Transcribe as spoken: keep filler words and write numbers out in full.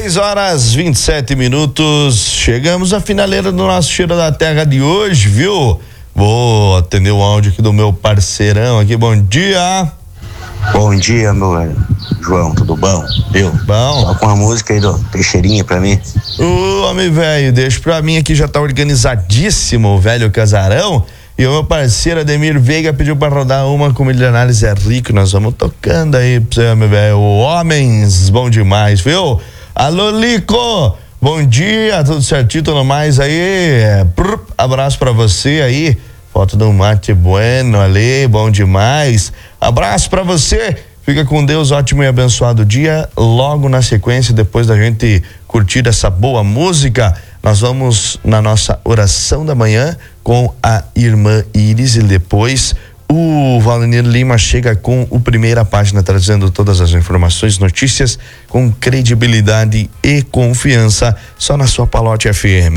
seis horas vinte e sete minutos. Chegamos à finaleira do nosso Cheiro da Terra de hoje, viu? Vou atender o áudio aqui do meu parceirão aqui. Bom dia. Bom dia, meu João, tudo bom? Viu? Bom. Só com a música aí do Teixeirinha pra mim. Ô, homem velho, deixa pra mim aqui, já tá organizadíssimo o velho casarão. E o meu parceiro Ademir Veiga pediu pra rodar uma com Milionários é Rico. Nós vamos tocando aí pra você, meu velho. Homens, bom demais, viu? Alô, Lico, bom dia, tudo certinho, tudo mais aí. Prr, abraço pra você aí. Foto do mate bueno ali, bom demais. Abraço pra você. Fica com Deus, ótimo e abençoado dia. Logo na sequência, depois da gente curtir essa boa música, nós vamos na nossa oração da manhã com a irmã Iris e depois o Valdenir Lima chega com o Primeira Página, trazendo todas as informações, notícias com credibilidade e confiança, só na sua Palote F M.